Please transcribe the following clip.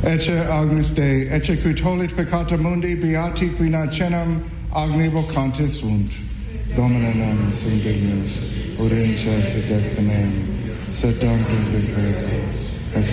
Ecce Agnus Dei, ecce qui tollit peccata mundi, beati qui nacenam agni vocantis sunt. Domine nomen sum dignus, ora in cessa dectamen, sed tantum in gratia.